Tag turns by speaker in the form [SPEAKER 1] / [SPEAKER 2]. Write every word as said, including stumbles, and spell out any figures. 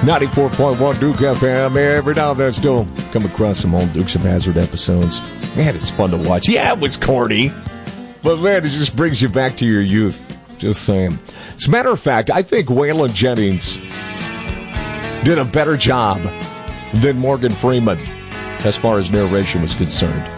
[SPEAKER 1] ninety-four point one Duke F M. Every now and then still come across some old Dukes of Hazzard episodes. Man, it's fun to watch. Yeah, it was corny. But, man, it just brings you back to your youth. Just saying. As a matter of fact, I think Waylon Jennings did a better job than Morgan Freeman as far as narration was concerned.